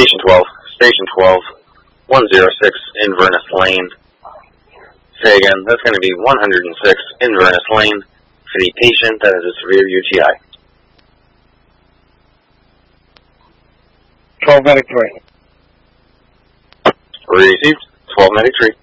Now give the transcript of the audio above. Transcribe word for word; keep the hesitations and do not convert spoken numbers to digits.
Station twelve, Station twelve, one oh six Inverness Lane. Say again, that's going to be one oh six Inverness Lane for the patient that has a severe U T I. twelve Medic three. Received, twelve Medic three.